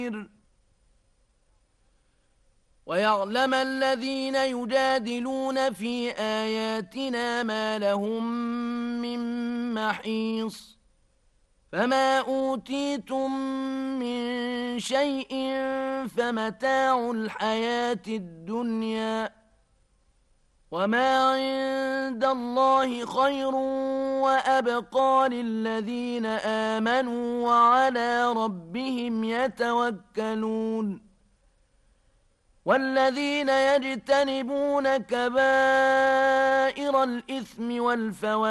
ويعلم الذين يجادلون في آياتنا ما لهم من محيص فما أوتيتم من شيء فمتاع الحياة الدنيا وما عند الله خير وأبقى للذين آمنوا وعلى ربهم يتوكلون والذين يجتنبون كبائر الإثم والفواحش